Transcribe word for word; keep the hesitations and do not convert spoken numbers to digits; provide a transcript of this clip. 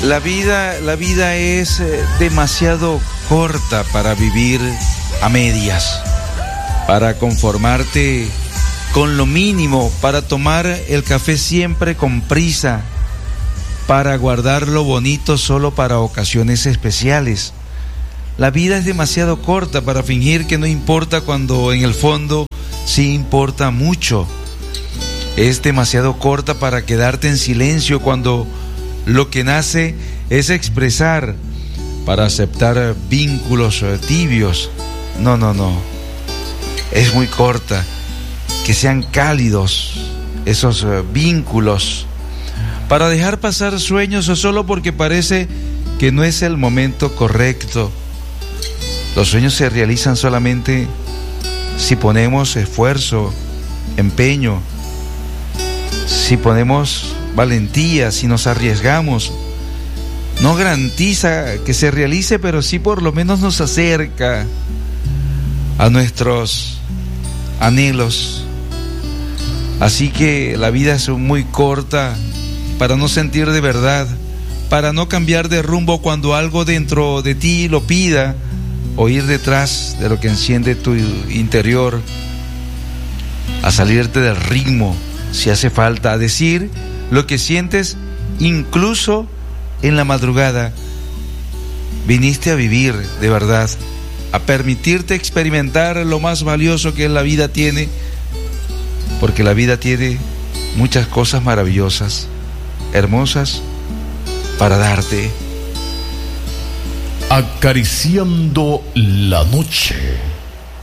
La vida, la vida es demasiado corta para vivir a medias, para conformarte con lo mínimo, para tomar el café siempre con prisa, para guardar lo bonito solo para ocasiones especiales. La vida es demasiado corta para fingir que no importa cuando en el fondo sí importa mucho. Es demasiado corta para quedarte en silencio cuando lo que nace es expresar, para aceptar vínculos tibios. No, no, no. Es muy corta. Que sean cálidos esos vínculos, para dejar pasar sueños o solo porque parece que no es el momento correcto. Los sueños se realizan solamente si ponemos esfuerzo, empeño, si ponemos valentía, si nos arriesgamos. No garantiza que se realice, pero sí por lo menos nos acerca a nuestros anhelos. Así que la vida es muy corta para no sentir de verdad, para no cambiar de rumbo cuando algo dentro de ti lo pida, o ir detrás de lo que enciende tu interior, a salirte del ritmo si hace falta, a decir lo que sientes incluso en la madrugada. Viniste a vivir de verdad, a permitirte experimentar lo más valioso que la vida tiene, porque la vida tiene muchas cosas maravillosas, hermosas, para darte. Acariciando la noche.